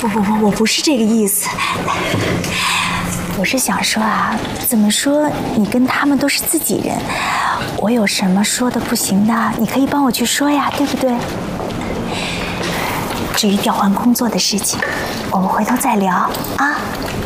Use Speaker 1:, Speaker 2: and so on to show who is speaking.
Speaker 1: 不，我不是这个意思。我是想说啊，怎么说你跟他们都是自己人，我有什么说的不行的，你可以帮我去说呀，对不对？至于调换工作的事情，我们回头再聊啊。